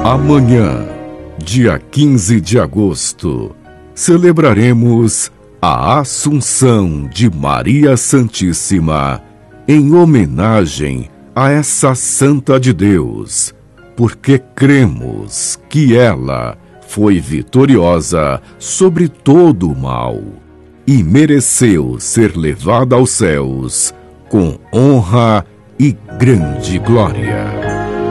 Amanhã, dia 15 de agosto, celebraremos a Assunção de Maria Santíssima, em homenagem a essa Santa de Deus, porque cremos que ela foi vitoriosa sobre todo o mal e mereceu ser levada aos céus com honra e grande glória.